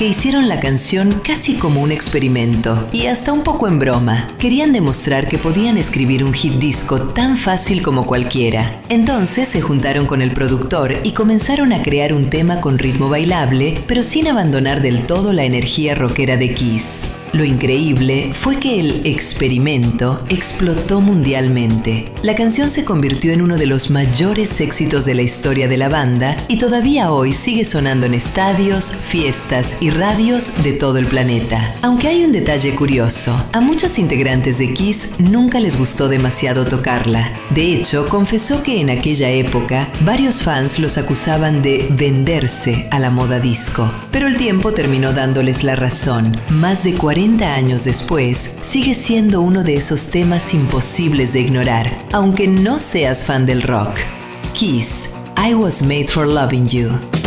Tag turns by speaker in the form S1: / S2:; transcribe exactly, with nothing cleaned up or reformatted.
S1: que hicieron la canción casi como un experimento y hasta un poco en broma. Querían demostrar que podían escribir un hit disco tan fácil como cualquiera. Entonces se juntaron con el productor y comenzaron a crear un tema con ritmo bailable, pero sin abandonar del todo la energía rockera de Kiss. Lo increíble fue que el experimento explotó mundialmente. La canción se convirtió en uno de los mayores éxitos de la historia de la banda y todavía hoy sigue sonando en estadios, fiestas y radios de todo el planeta. Aunque hay un detalle curioso, a muchos integrantes de Kiss nunca les gustó demasiado tocarla. De hecho, confesó que en aquella época varios fans los acusaban de venderse a la moda disco. Pero el tiempo terminó dándoles la razón. Más de cuarenta años después, sigue siendo uno de esos temas imposibles de ignorar, aunque no seas fan del rock. Kiss, I Was Made for Loving You.